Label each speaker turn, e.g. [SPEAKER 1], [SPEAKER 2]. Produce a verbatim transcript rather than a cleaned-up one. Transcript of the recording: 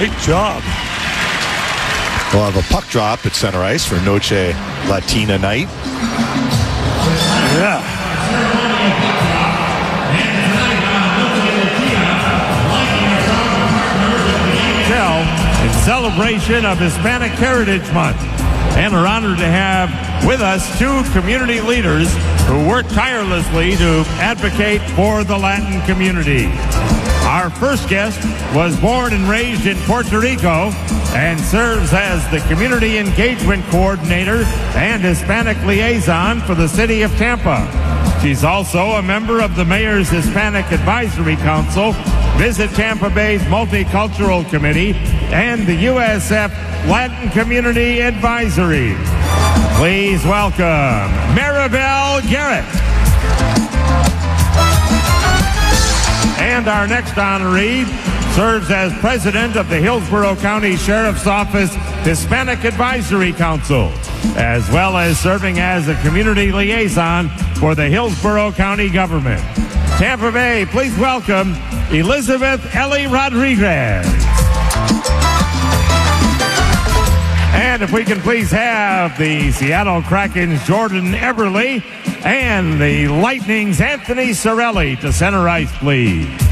[SPEAKER 1] Great job.
[SPEAKER 2] We'll have a puck drop at center ice for Noche Latina night.
[SPEAKER 1] Yeah.
[SPEAKER 3] In celebration of Hispanic Heritage Month. And we're honored to have with us two community leaders who work tirelessly to advocate for the Latin community. Our first guest was born and raised in Puerto Rico and serves as the Community Engagement Coordinator and Hispanic Liaison for the City of Tampa. She's also a member of the Mayor's Hispanic Advisory Council, Visit Tampa Bay's Multicultural Committee, and the U S F Latin Community Advisory. Please welcome Maribel Garrett. And our next honoree serves as president of the Hillsborough County Sheriff's Office Hispanic Advisory Council, as well as serving as a community liaison for the Hillsborough County government. Tampa Bay, please welcome Elizabeth Ellie Rodriguez. And if we can please have the Seattle Kraken's Jordan Eberle and the Lightning's Anthony Cirelli to center ice, please.